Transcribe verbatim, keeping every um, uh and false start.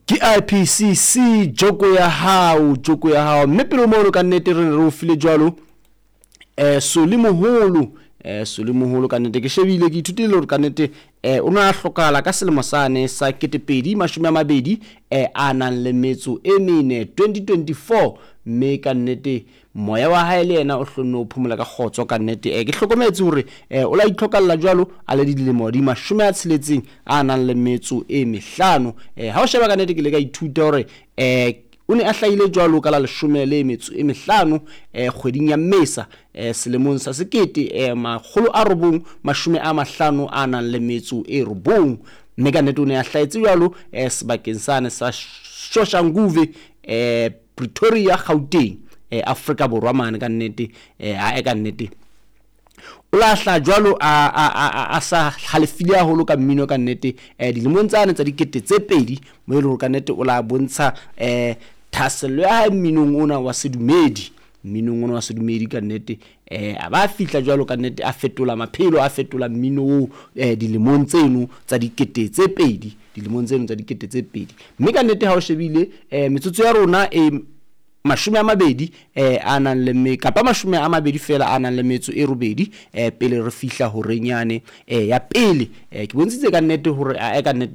Ke I P C C joko ya hao joko ya hao mme pele mo ka nnete re re o file jwalo eh so le moholo eh so le moholo ka nnete ke shebile ke ithutile hore ka nnete eh o na hlokala ka selemo sane sa ketepedi mashome a mabedi eh a nang le metso e mene twenty twenty-four mme ka nnete moya wa hae le yena o hlonne o phumula ka khotso ka nnete eh ke hlokometse hore eh o la itlhokalla jwalo a le dilemo di mashome a tsheletseng a nang le metso e mehlano eh ha o sheba ka nnete ke le ka ithuta hore eh o ne a hlahile jwalo ka la leshome le metso e mehlano eh kgweding ya Mmesa eh selemong sa sekete eh makgolo a robong mashome a mahlano a nang le metso e robong mme ka nnete o ne a hlahetse jwalo eh sebakeng sane sa Soshanguve eh Pretoria Gauteng eh Afrika Borwa mane ka nnete eh a ka nnete o la hla jwalo a a a sa halefile haholo ka mmino ka nnete eh dilemong tsane tsa dikete tse pedi mo ile ka nnete o la bontsha eh thaselo ya mminong ona wa sedumedi mminong ona wa sedumedi ka nnete eh aba fihla jwalo ka nnete a fetola maphelo a fetola mmino eh dilemong tseno tsa dikete tse pedi dilemong tseno tsa dikete tse pedi mme ka nnete ha o shebile eh metsotso ya rona e mashome a mabedi eh anang le me kapa mashome a mabedi fela anang le metso e robedi eh pele re fihla ho renyane eh ya pele eh ke bontshitse ka nnete hore a ka nnete